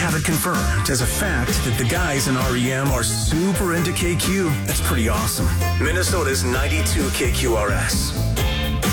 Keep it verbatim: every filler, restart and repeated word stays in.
have it confirmed as a fact that the guys in R E M are super into K Q. That's pretty awesome. Minnesota's ninety-two K Q R S.